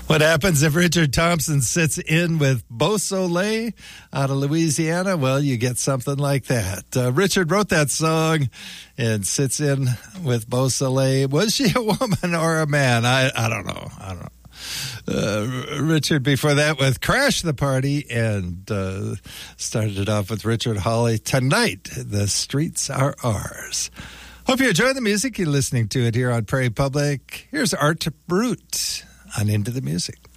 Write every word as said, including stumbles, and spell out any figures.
What happens if Richard Thompson sits in with Beausoleil out of Louisiana? Well, you get something like that. Uh, Richard wrote that song and sits in with Beausoleil. Was she a woman or a man? I, I don't know. I don't know. Uh, Richard before that with Crash the Party, and uh, started it off with Richard Hawley. Tonight, the streets are ours. Hope you enjoy the music. You're listening to it here on Prairie Public. Here's Art Brut on Into the Music.